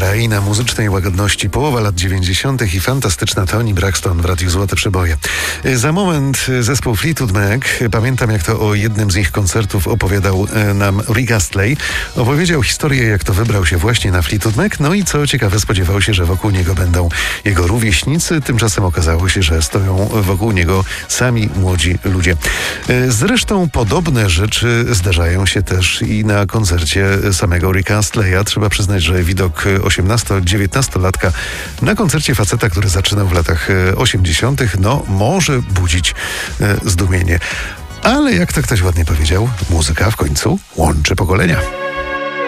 kraina muzycznej łagodności, połowa lat 90. i fantastyczna Toni Braxton w Radiu Złote Przeboje. Za moment zespół Fleetwood Mac. Pamiętam, jak to o jednym z ich koncertów opowiadał nam Rick Astley. Opowiedział historię, jak to wybrał się właśnie na Fleetwood Mac, no i co ciekawe, spodziewał się, że wokół niego będą jego rówieśnicy. Tymczasem okazało się, że stoją wokół niego sami młodzi ludzie. Zresztą podobne rzeczy zdarzają się też i na koncercie samego Ricka Astleya. Trzeba przyznać, że widok 18-19-latka na koncercie faceta, który zaczynał w latach 80., no może budzić zdumienie. Ale jak to ktoś ładnie powiedział, muzyka w końcu łączy pokolenia.